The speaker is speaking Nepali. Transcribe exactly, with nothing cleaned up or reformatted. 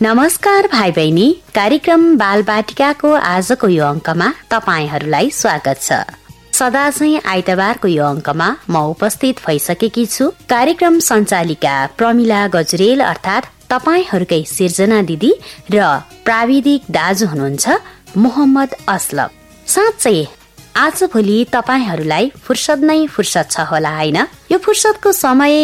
नमस्कार भाइ बहिनी, कार्यक्रम बालबाटिकाको आजको यो अङ्कमा तपाईहरूलाई स्वागत छ। सदा चाहिँ आइतबारको यो अङ्कमा म उपस्थित भइसकेकी छु। कार्यक्रम सञ्चालिका प्रमिला गजुरेल अर्थात् तपाईहरूकै सिर्जना दिदी र प्राविधिक दाजु हुनुहुन्छ मोहम्मद असलम। साँच्चै आजभोलि तपाईहरूलाई फुर्सद नै फुर्सद छ होला, होइन? यो फुर्सदको समय